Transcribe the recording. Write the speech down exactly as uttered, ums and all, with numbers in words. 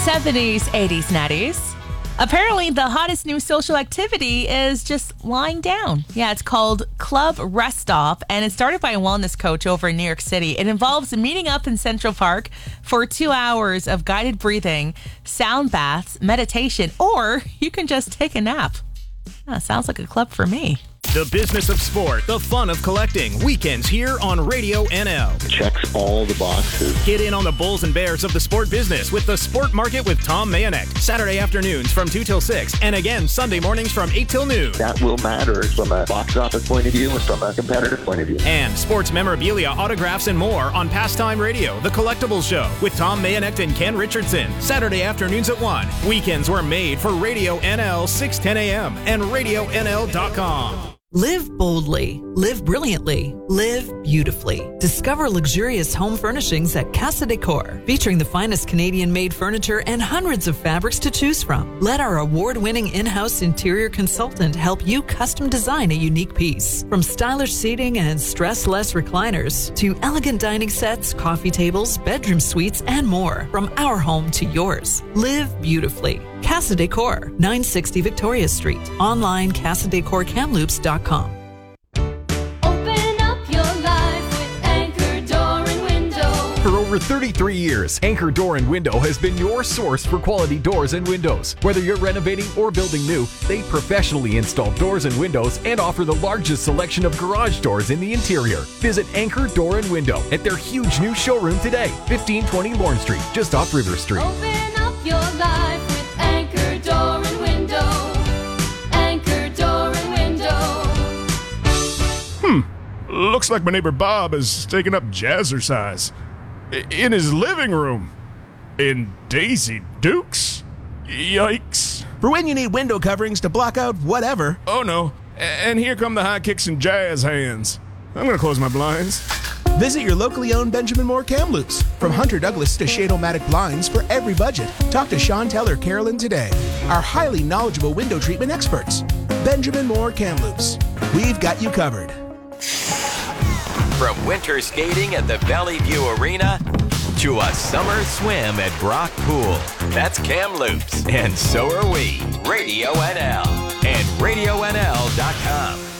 seventies, eighties, nineties. Apparently, the hottest new social activity is just lying down. Yeah, it's called Club Rest Stop, and it started by a wellness coach over in New York City. It involves meeting up in Central Park for two hours of guided breathing, sound baths, meditation, or you can just take a nap. Yeah, sounds like a club for me. The business of sport, the fun of collecting. Weekends here on Radio N L. Checks all the boxes. Get in on the bulls and bears of the sport business with the Sport Market with Tom Mayonek. Saturday afternoons from two till six, and again Sunday mornings from eight till noon. That will matter from a box office point of view and from a competitive point of view. And sports memorabilia, autographs, and more on Pastime Radio, the Collectibles Show with Tom Mayonek and Ken Richardson. Saturday afternoons at one. Weekends were made for Radio N L, six ten a.m. and radio N L dot com. Live boldly, live brilliantly, live beautifully. Discover luxurious home furnishings at Casa Decor, featuring the finest Canadian-made furniture and hundreds of fabrics to choose from. Let our award-winning in-house interior consultant help you custom design a unique piece. From stylish seating and stress-less recliners to elegant dining sets, coffee tables, bedroom suites, and more. From our home to yours. Live beautifully. Casa Decor, nine sixty Victoria Street. Online, casa decor kamloops dot com. Open up your life with Anchor Door and Window. For over thirty-three years, Anchor Door and Window has been your source for quality doors and windows. Whether you're renovating or building new, they professionally install doors and windows and offer the largest selection of garage doors in the interior. Visit Anchor Door and Window at their huge new showroom today, fifteen twenty Lorne Street, just off River Street. Open up your life with Anchor Door and Window. Anchor Door and Window. Hmm. Looks like my neighbor Bob has taken up jazzercise. I- in his living room. In Daisy Dukes? Yikes. For when you need window coverings to block out whatever. Oh no. A- and here come the high kicks and jazz hands. I'm gonna close my blinds. Visit your locally owned Benjamin Moore Kamloops. From Hunter Douglas to Shade-O-Matic blinds for every budget. Talk to Chantel or Carolyn today. Our highly knowledgeable window treatment experts. Benjamin Moore Kamloops. We've got you covered. From winter skating at the Valley View Arena to a summer swim at Brock Pool. That's Kamloops, and so are we. Radio N L and radio N L dot com.